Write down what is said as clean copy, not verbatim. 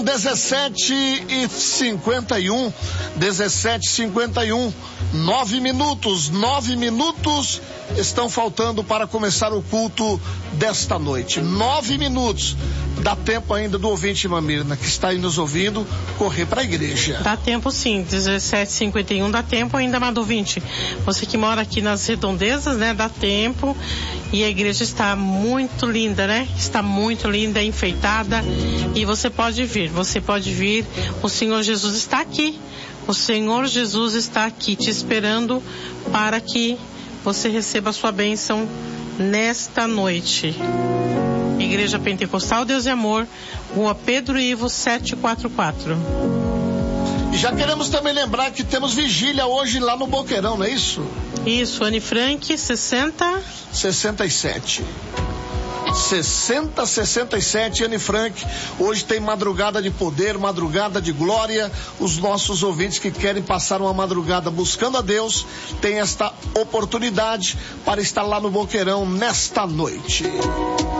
17h51, 9 minutos estão faltando para começar o culto desta noite. 9 minutos. Dá tempo ainda do ouvinte, irmã Mirna, que está aí nos ouvindo, correr para a igreja. Dá tempo sim, 17h51, dá tempo ainda, amado ouvinte. Você que mora aqui nas redondezas, né, dá tempo. E a igreja está muito linda, né? Está muito linda, enfeitada. E você pode vir, o Senhor Jesus está aqui. O Senhor Jesus está aqui te esperando para que você receba a sua bênção nesta noite. Igreja Pentecostal Deus e Amor, Rua Pedro Ivo 744. E já queremos também lembrar que temos vigília hoje lá no Boqueirão, não é isso? Isso, Anne Frank 67, Anne Frank. Hoje tem madrugada de poder, madrugada de glória. Os nossos ouvintes que querem passar uma madrugada buscando a Deus têm esta oportunidade para estar lá no Boqueirão nesta noite.